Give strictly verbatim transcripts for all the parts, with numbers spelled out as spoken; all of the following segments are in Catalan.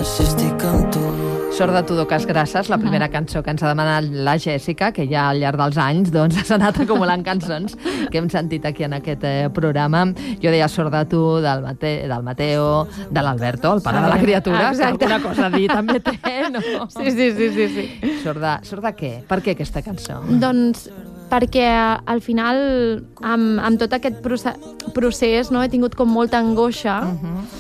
si estic amb tu. Sort de tu, Duques Grasses, la primera cançó que ens ha demanat la Jèssica, que ja al llarg dels anys doncs, s'ha anat acumulant cançons que hem sentit aquí en aquest eh, programa. Jo deia Sort de tu, del, Mate, del Mateo, de l'Alberto, el pare ah, de la criatura, exacte. Que alguna cosa a dir també té, no? Sí, sí, sí. sí, sí. Sort, de, sort de què? Per què aquesta cançó? Doncs perquè al final, amb, amb tot aquest procés, no, he tingut com molta angoixa, uh-huh.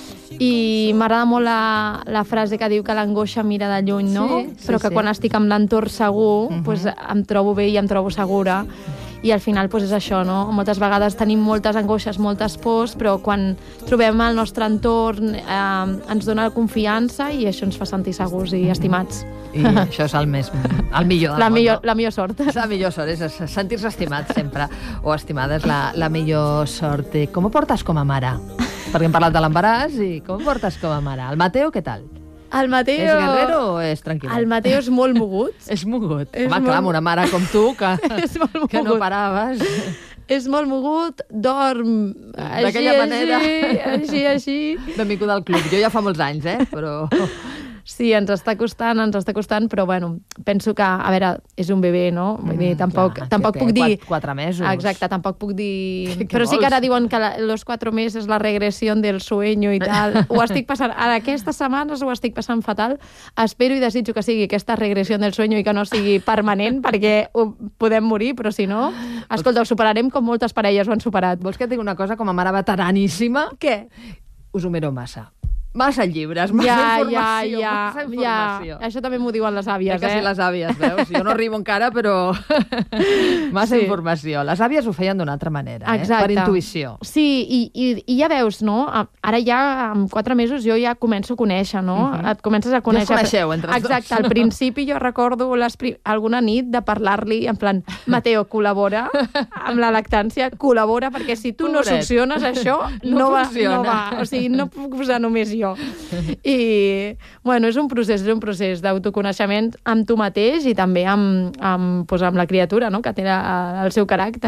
I m'agrada molt la, la frase que diu que l'angoixa mira de lluny, no? Sí, sí, però que sí. quan estic amb l'entorn segur, uh-huh. pues, em trobo bé i em trobo segura. I al final pues, és això, no? Moltes vegades tenim moltes angoixes, moltes pors, però quan trobem el nostre entorn eh, ens dona confiança i això ens fa sentir segurs i estimats. I això és el, més, el millor. La món, millor, no? la millor sort. És la millor sort, és sentir-se estimat sempre, o estimada és la, la millor sort. Com ho portes com a mare? Perquè hem parlat de l'embaràs i com ho portes com a mare? El Mateo, què tal? El Mateo... És guerrero o és tranquil? El Mateo és molt mogut. És mogut. És Home, molt... clar, amb una mare com tu, que, que no paraves. És molt mogut, dorm d'aquella així, manera. Així, així, així. Benvingut al club. Jo ja fa molts anys, eh? Però... Sí, ens està costant, ens està costant, però bueno, penso que, a veure, és un bebè, no? Vull dir, tampoc, clar, tampoc puc dir... Quatre, quatre mesos. Exacte, tampoc puc dir... Què, què però sí vols? que ara diuen que la, los cuatro meses és la regressió del sueño i tal. Ho estic passant... Ara, aquestes setmanes ho estic passant fatal. Espero i desitjo que sigui aquesta regressió del sueño i que no sigui permanent, perquè ho podem morir, però si no... Escolta, ho superarem com moltes parelles ho han superat. Vols que et digui una cosa com a mare veteraníssima? Què? Us ho miro massa. Massa llibres, massa ja, informació, ja, massa informació. Ja. Això també m'ho diuen les àvies, eh? Que eh? sí, les àvies, veus? Jo no arribo encara, però massa sí. informació. Les àvies ho feien d'una altra manera, eh? Per intuïció. Sí, i, i, i ja veus, no? Ara ja, amb quatre mesos, jo ja començo a conèixer, no? Uh-huh. Et comences a conèixer... Ja us coneixeu entre els Exacte, dos. Al principi jo recordo les prim... alguna nit de parlar-li, en plan, Mateo, col·labora amb la lactància, col·labora, perquè si tu Pobret. no soluciones això, no, no, va, no va. O sigui, no puc posar només jo. I, bueno, és un procés, és un procés d'autoconeixement amb tu mateix i també amb, amb, doncs amb la criatura, no?, que té el seu caràcter.